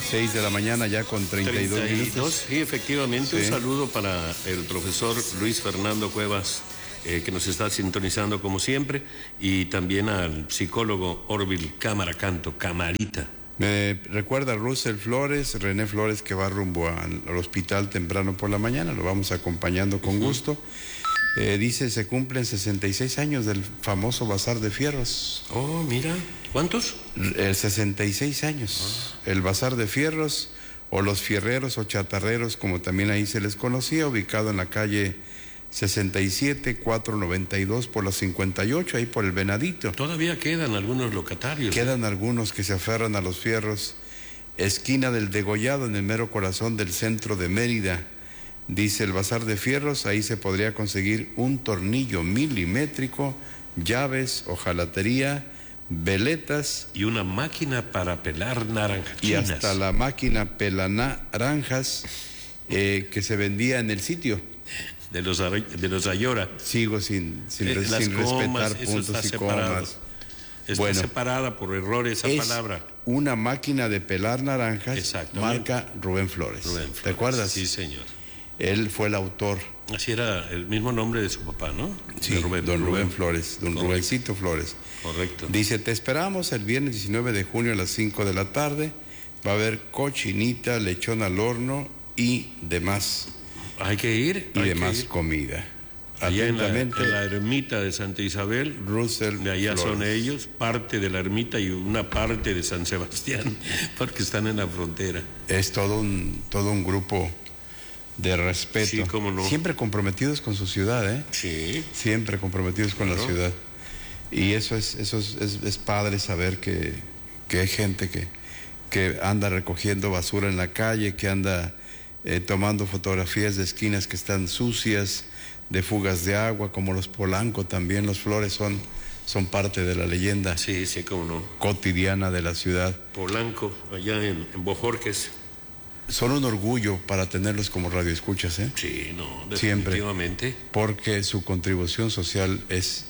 6 de la mañana ya con 32 minutos. Sí, efectivamente, sí. Un saludo para el profesor Luis Fernando Cuevas, que nos está sintonizando como siempre, y también al psicólogo Orville Cámara Canto, Camarita. Me recuerda Russell Flores, René Flores, que va rumbo al hospital temprano por la mañana, lo vamos acompañando con gusto. Dice, se cumplen 66 años del famoso Bazar de Fierros. Oh, mira, ¿cuántos? 66 años. El Bazar de Fierros, o los fierreros o chatarreros, como también ahí se les conocía, ubicado en la calle 67, 492 por la 58, ahí por el Venadito. Todavía quedan algunos locatarios. Quedan algunos que se aferran a los fierros. Esquina del Degollado, en el mero corazón del centro de Mérida. Dice el Bazar de Fierros, ahí se podría conseguir un tornillo milimétrico, llaves, hojalatería, veletas. Y una máquina para pelar naranjas. Y hasta la máquina pelanaranjas que se vendía en el sitio. De los Ayora. Sigo sin respetar puntos y comas. Está separada por error esa palabra. Una máquina de pelar naranjas, marca Rubén Flores. ¿Te acuerdas? Sí, señor. Él fue el autor. Así era el mismo nombre de su papá, ¿no? Sí, don Rubén Flores, don Rubencito Flores. Correcto. Dice, te esperamos el viernes 19 de junio a las 5 de la tarde. Va a haber cochinita, lechón al horno y demás. Hay que ir. Y demás comida. Allá en la ermita de Santa Isabel, Russell de allá Flores. Son ellos, parte de la ermita y una parte de San Sebastián, porque están en la frontera. Es todo un grupo de respeto. Sí, cómo no. Siempre comprometidos con su ciudad, ¿eh? Sí. Siempre comprometidos con la ciudad. Y eso es padre saber que hay gente que anda recogiendo basura en la calle, que anda tomando fotografías de esquinas que están sucias, de fugas de agua, como los Polanco también. Los Flores son parte de la leyenda. Sí, cómo no. Cotidiana de la ciudad. Polanco, allá en Bojorques. Son un orgullo para tenerlos como radioescuchas, ¿eh? Sí, no, definitivamente. Siempre, porque su contribución social es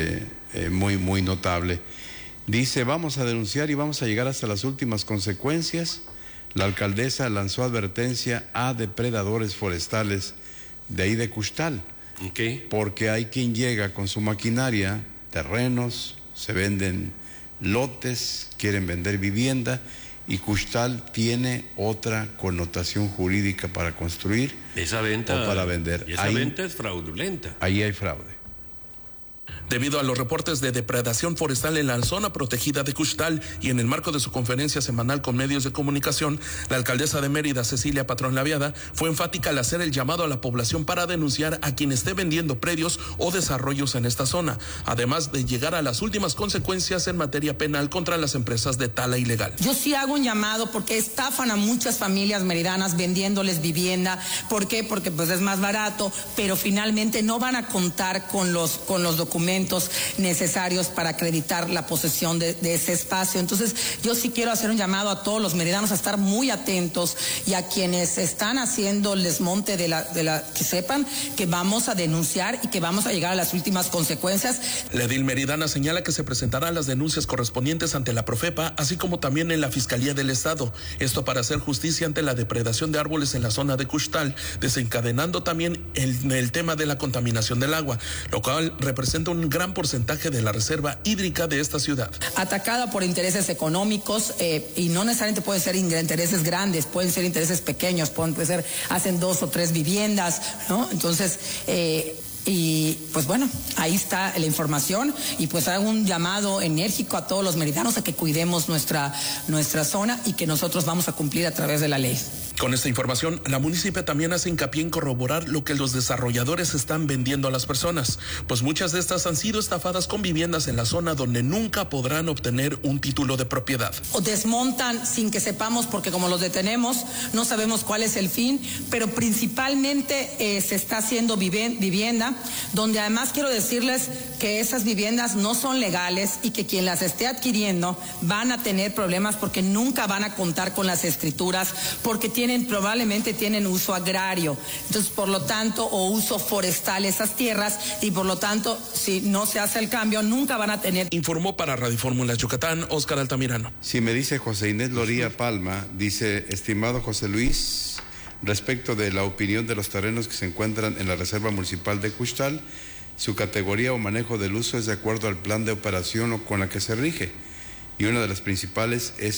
muy, muy notable. Dice, vamos a denunciar y vamos a llegar hasta las últimas consecuencias. La alcaldesa lanzó advertencia a depredadores forestales de ahí de Custal. Okay. Porque hay quien llega con su maquinaria, terrenos, se venden lotes, quieren vender vivienda, y Custal tiene otra connotación jurídica para construir esa venta, o para vender. Y esa venta es fraudulenta. Ahí hay fraude. Debido a los reportes de depredación forestal en la zona protegida de Custal y en el marco de su conferencia semanal con medios de comunicación, la alcaldesa de Mérida, Cecilia Patrón Laviada, fue enfática al hacer el llamado a la población para denunciar a quien esté vendiendo predios o desarrollos en esta zona, además de llegar a las últimas consecuencias en materia penal contra las empresas de tala ilegal. Yo sí hago un llamado porque estafan a muchas familias meridanas vendiéndoles vivienda. ¿Por qué? Porque pues es más barato, pero finalmente no van a contar con los documentos necesarios para acreditar la posesión de ese espacio. Entonces, yo sí quiero hacer un llamado a todos los meridanos a estar muy atentos, y a quienes están haciendo el desmonte que sepan que vamos a denunciar y que vamos a llegar a las últimas consecuencias. La edil meridana señala que se presentarán las denuncias correspondientes ante la Profepa, así como también en la Fiscalía del Estado. Esto para hacer justicia ante la depredación de árboles en la zona de Custal, desencadenando también el tema de la contaminación del agua, lo cual representa un gran porcentaje de la reserva hídrica de esta ciudad. Atacada por intereses económicos, y no necesariamente pueden ser intereses grandes, pueden ser intereses pequeños, pueden ser, hacen 2 o 3 viviendas, ¿no? Entonces, y pues bueno, ahí está la información, y pues hago un llamado enérgico a todos los meridanos a que cuidemos nuestra zona, y que nosotros vamos a cumplir a través de la ley. Con esta información, la municipio también hace hincapié en corroborar lo que los desarrolladores están vendiendo a las personas, pues muchas de estas han sido estafadas con viviendas en la zona donde nunca podrán obtener un título de propiedad. O desmontan sin que sepamos, porque como los detenemos, no sabemos cuál es el fin, pero principalmente se está haciendo vivienda, donde además quiero decirles que esas viviendas no son legales, y que quien las esté adquiriendo van a tener problemas porque nunca van a contar con las escrituras, porque tienen probablemente tienen uso agrario, entonces por lo tanto, o uso forestal esas tierras, y por lo tanto, si no se hace el cambio, nunca van a tener. Informó para Radio Fórmula Yucatán, Óscar Altamirano. Si me dice José Inés Loría Palma, dice, estimado José Luis, respecto de la opinión de los terrenos que se encuentran en la Reserva Municipal de Cuxtal, su categoría o manejo del uso es de acuerdo al plan de operación o con la que se rige, y una de las principales es